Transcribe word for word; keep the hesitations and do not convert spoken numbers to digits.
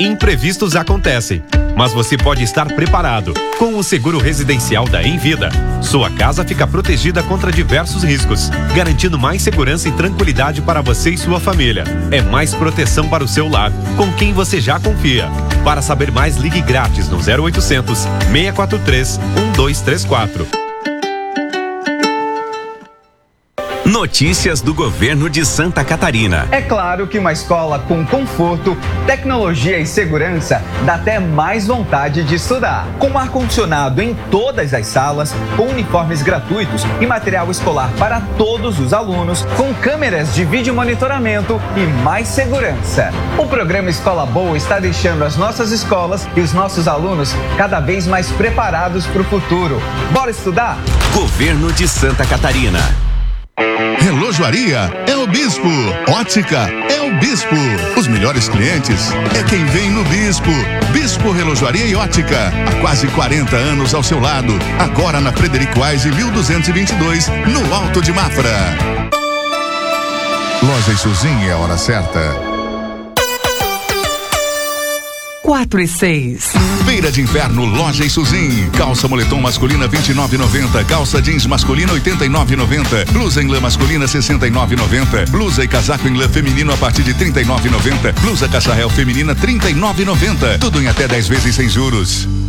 Imprevistos acontecem, mas você pode estar preparado. Com o seguro residencial da Envida, sua casa fica protegida contra diversos riscos, garantindo mais segurança e tranquilidade para você e sua família. É mais proteção para o seu lar, com quem você já confia. Para saber mais, ligue grátis no zero oitocentos, seis quatro três, um dois três quatro. Notícias do governo de Santa Catarina. É claro que uma escola com conforto, tecnologia e segurança dá até mais vontade de estudar. Com ar-condicionado em todas as salas, com uniformes gratuitos e material escolar para todos os alunos, com câmeras de vídeo monitoramento e mais segurança. O programa Escola Boa está deixando as nossas escolas e os nossos alunos cada vez mais preparados para o futuro. Bora estudar? Governo de Santa Catarina. Relojoaria é o Bispo. Ótica é o Bispo. Os melhores clientes é quem vem no Bispo. Bispo Relojoaria e Ótica. Há quase quarenta anos ao seu lado. Agora na Frederico Wise mil duzentos e vinte e dois, no Alto de Mafra. Loja Isuzinha é a hora certa. quatro e seis. Feira de Inverno Loja Isuzinha. Calça moletom masculina vinte e nove e noventa. Calça jeans masculina oitenta e nove e noventa. Blusa em lã masculina sessenta e nove e noventa. Blusa e casaco em lã feminino a partir de trinta e nove e noventa. Blusa cacharel feminina trinta e nove e noventa. Tudo em até dez vezes sem juros.